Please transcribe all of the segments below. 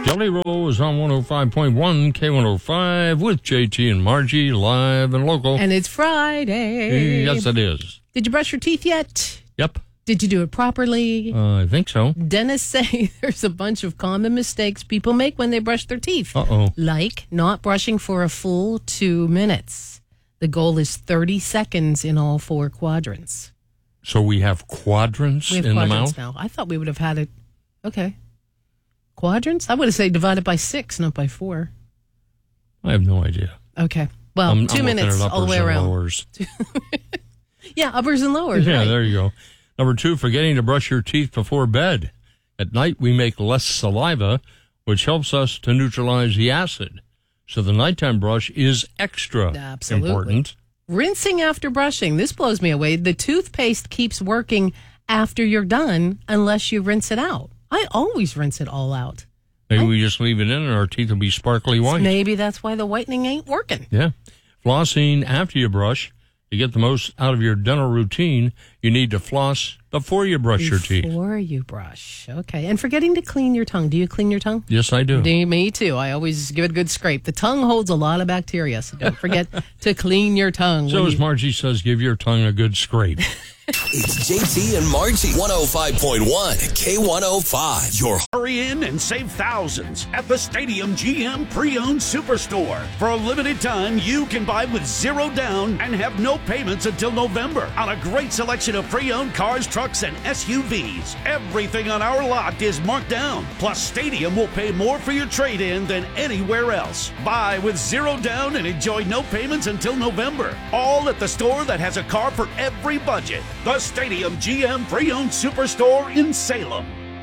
Jelly Roll is on 105.1 K105 with JT and Margie, live and local. And it's Friday. Yes, it is. Did you brush your teeth yet? Yep. Did you do it properly? I think so. Dentists say there's a bunch of common mistakes people make when they brush their teeth. Uh-oh. Like not brushing for a full 2 minutes. The goal is 30 seconds in all 4 quadrants. So we have quadrants in the mouth? Now. I thought we would have had it. Okay. Quadrants? I would have said divided by 6, not by 4. I have no idea. Okay. Well, I'm 2 minutes all the way around. Lowers. Yeah, uppers and lowers. Yeah, right. There you go. Number 2, forgetting to brush your teeth before bed. At night, we make less saliva, which helps us to neutralize the acid. So the nighttime brush is extra important. Rinsing after brushing. This blows me away. The toothpaste keeps working after you're done unless you rinse it out. I always rinse it all out. Maybe we just leave it in and our teeth will be sparkly white. Maybe that's why the whitening ain't working. Yeah. Flossing after you brush. To get the most out of your dental routine, you need to floss before you brush your teeth. Before you brush. Okay. And forgetting to clean your tongue. Do you clean your tongue? Yes, I do. Me too. I always give it a good scrape. The tongue holds a lot of bacteria, so don't forget to clean your tongue. So as Margie says, give your tongue a good scrape. It's JT and Margie, 105.1 K105. Hurry in and save thousands at the Stadium GM Pre-Owned Superstore. For a limited time, you can buy with zero down and have no payments until November on a great selection of pre-owned cars, trucks, and SUVs. Everything on our lot is marked down. Plus, Stadium will pay more for your trade-in than anywhere else. Buy with zero down and enjoy no payments until November. All at the store that has a car for every budget. The Stadium GM Pre-Owned Superstore in Salem.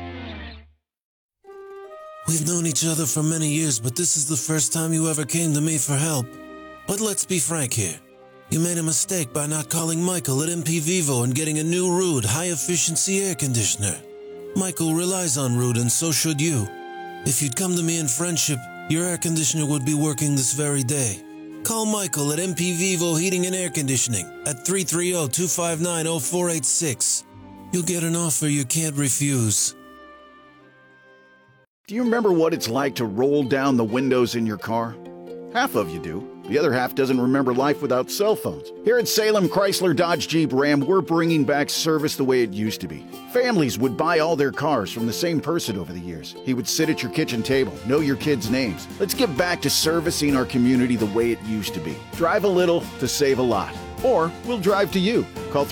We've known each other for many years, but this is the first time you ever came to me for help. But let's be frank here. You made a mistake by not calling Michael at MP Vivo and getting a new Ruud high-efficiency air conditioner. Michael relies on Ruud, and so should you. If you'd come to me in friendship, your air conditioner would be working this very day. Call Michael at MP Vivo Heating and Air Conditioning at 330-259-0486. You'll get an offer you can't refuse. Do you remember what it's like to roll down the windows in your car? Half of you do. The other half doesn't remember life without cell phones. Here at Salem Chrysler Dodge Jeep Ram, we're bringing back service the way it used to be. Families would buy all their cars from the same person over the years. He would sit at your kitchen table, know your kids' names. Let's get back to servicing our community the way it used to be. Drive a little to save a lot. Or we'll drive to you. Call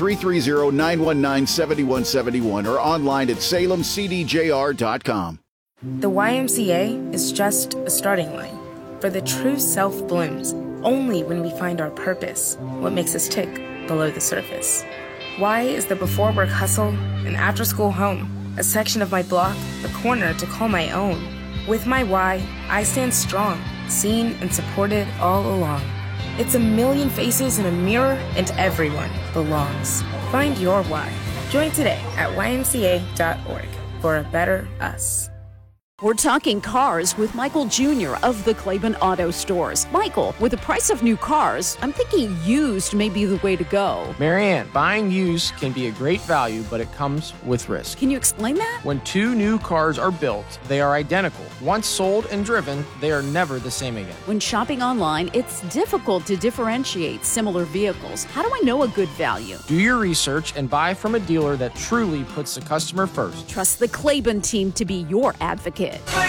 330-919-7171 or online at salemcdjr.com. The YMCA is just a starting line. For the true self blooms only when we find our purpose, what makes us tick below the surface. Y is the before work hustle, an after school home, a section of my block, a corner to call my own. With my Y, I stand strong, seen and supported all along. It's a million faces in a mirror and everyone belongs. Find your Y. Join today at ymca.org for a better us. We're talking cars with Michael Jr. of the Claiborne Auto Stores. Michael, with the price of new cars, I'm thinking used may be the way to go. Marianne, buying used can be a great value, but it comes with risk. Can you explain that? When 2 new cars are built, they are identical. Once sold and driven, they are never the same again. When shopping online, it's difficult to differentiate similar vehicles. How do I know a good value? Do your research and buy from a dealer that truly puts the customer first. Trust the Claiborne team to be your advocate.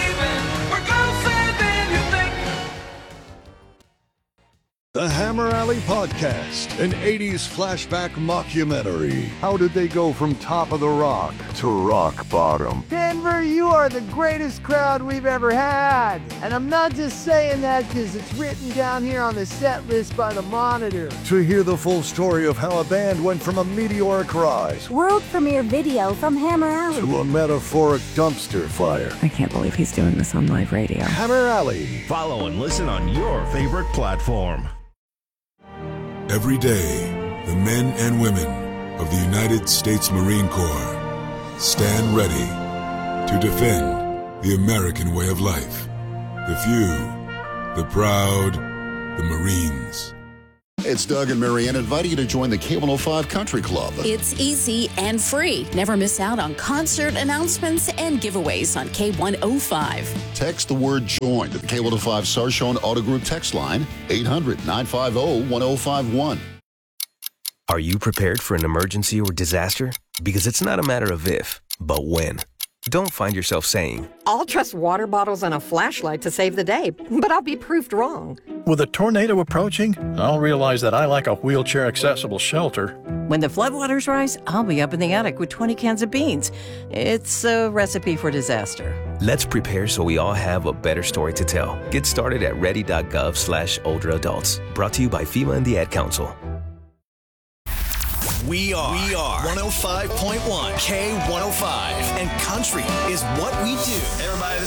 The Hammer Alley Podcast, an 80s flashback mockumentary. How did they go from top of the rock to rock bottom? Denver, you are the greatest crowd we've ever had. And I'm not just saying that because it's written down here on the set list by the Monitor. To hear the full story of how a band went from a meteoric rise, world premiere video from Hammer Alley, to a metaphoric dumpster fire. I can't believe he's doing this on live radio. Hammer Alley. Follow and listen on your favorite platform. Every day, the men and women of the United States Marine Corps stand ready to defend the American way of life. The few, the proud, the Marines. It's Doug and Marianne inviting you to join the K105 Country Club. It's easy and free. Never miss out on concert announcements and giveaways on K105. Text the word JOIN to the K105 Sarshone Auto Group text line, 800-950-1051. Are you prepared for an emergency or disaster? Because it's not a matter of if, but when. Don't find yourself saying, I'll trust water bottles and a flashlight to save the day, but I'll be proved wrong. With a tornado approaching, I'll realize that I lack a wheelchair-accessible shelter. When the floodwaters rise, I'll be up in the attic with 20 cans of beans. It's a recipe for disaster. Let's prepare so we all have a better story to tell. Get started at ready.gov/older adults. Brought to you by FEMA and the Ad Council. We are 105.1 K105, and country is what we do. Everybody,